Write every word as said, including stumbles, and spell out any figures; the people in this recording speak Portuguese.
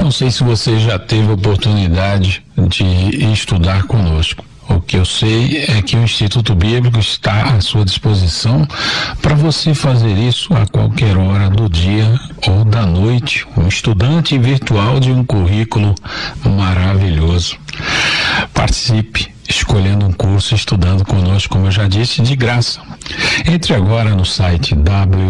Não sei se você já teve oportunidade de estudar conosco. O que eu sei é que o Instituto Bíblico está à sua disposição para você fazer isso a qualquer hora do dia ou da noite. Um estudante virtual de um currículo maravilhoso. Participe, escolhendo um curso, estudando conosco, como eu já disse, de graça. Entre agora no site w